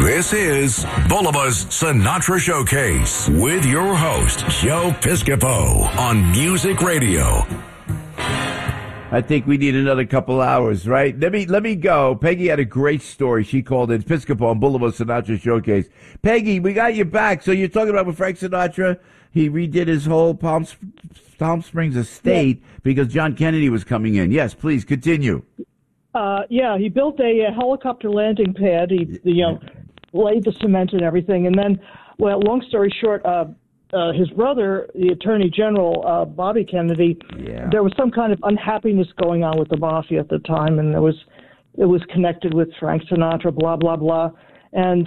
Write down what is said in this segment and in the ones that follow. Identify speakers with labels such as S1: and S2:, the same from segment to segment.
S1: This is Bulba's Sinatra Showcase with your host, Joe Piscopo on Music Radio.
S2: I think we need another couple hours, right? Let me go. Peggy had a great story. She called in Piscopo on Boulevard Sinatra Showcase. Peggy, we got you back. So you're talking about with Frank Sinatra? He redid his whole Palm Springs estate because John Kennedy was coming in. Yes, please continue.
S3: He built a helicopter landing pad. He laid the cement and everything. And then, well, long story short, his brother, the Attorney General, Bobby Kennedy, there was some kind of unhappiness going on with the mafia at the time, and it was connected with Frank Sinatra, blah, blah, blah. And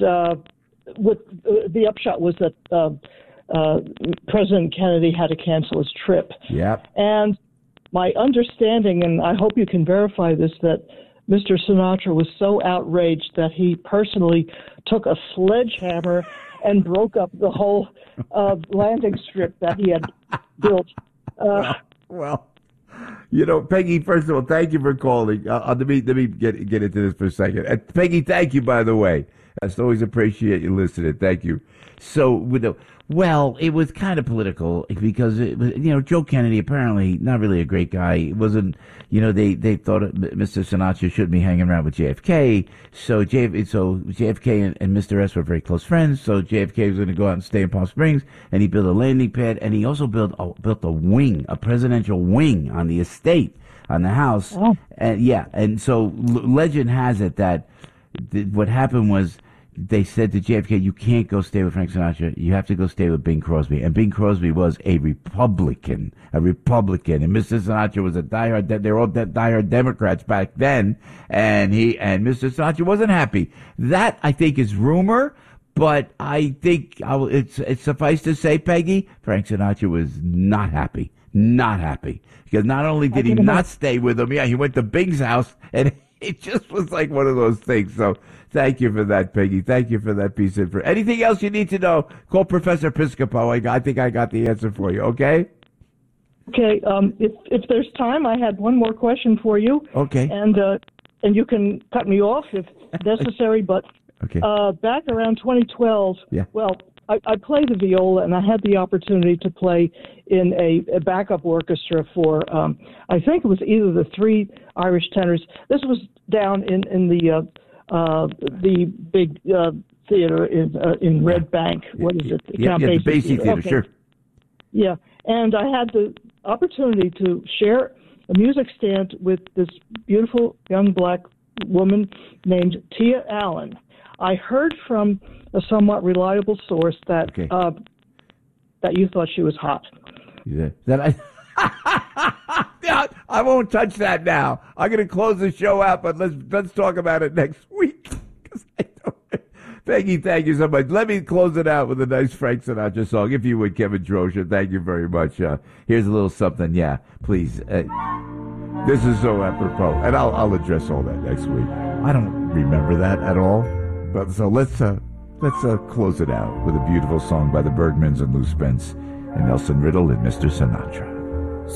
S3: the upshot was that President Kennedy had to cancel his trip.
S2: Yep.
S3: And my understanding, and I hope you can verify this, that Mr. Sinatra was so outraged that he personally took a sledgehammer and broke up the whole landing strip that he had built.
S2: Well, Peggy, first of all, thank you for calling. Let me get into this for a second. Peggy, thank you, by the way. I always appreciate you listening. Thank you. So, it was kind of political because, Joe Kennedy, apparently not really a great guy. It wasn't, they thought Mr. Sinatra shouldn't be hanging around with JFK. So JFK and Mr. S were very close friends. So JFK was going to go out and stay in Palm Springs, and he built a landing pad, and he also built a wing, a presidential wing on the estate, on the house.
S3: Oh.
S2: And so legend has it that what happened was, they said to JFK, you can't go stay with Frank Sinatra. You have to go stay with Bing Crosby. And Bing Crosby was a Republican. And Mr. Sinatra was they were all diehard Democrats back then. And Mr. Sinatra wasn't happy. That, I think, is rumor. But I think it's suffice to say, Peggy, Frank Sinatra was not happy. Not happy. Because not only did he not stay with him, he went to Bing's house, and it just was like one of those things. So thank you for that, Peggy. Thank you for that piece of info. Anything else you need to know, call Professor Piscopo. I think I got the answer for you, okay?
S3: Okay. If there's time, I had one more question for you.
S2: Okay.
S3: And you can cut me off if necessary, but
S2: okay.
S3: Back around 2012, I played the viola, and I had the opportunity to play in a backup orchestra for, I think it was either the Three Irish Tenors. This was down in the big theater in Red Bank. What is it?
S2: The Basie Theater,
S3: okay.
S2: Sure.
S3: Yeah, and I had the opportunity to share a music stand with this beautiful young black woman named Tia Allen. I heard from a somewhat reliable source that that you thought she was hot.
S2: Yeah. I won't touch that now. I'm going to close the show out, but let's talk about it next week. Peggy, thank you so much. Let me close it out with a nice Frank Sinatra song, if you would, Kevin Drosha. Thank you very much. Here's a little something. Yeah, please. This is so apropos, and I'll address all that next week. I don't remember that at all, but so let's close it out with a beautiful song by the Bergmans and Lou Spence and Nelson Riddle and Mr. Sinatra.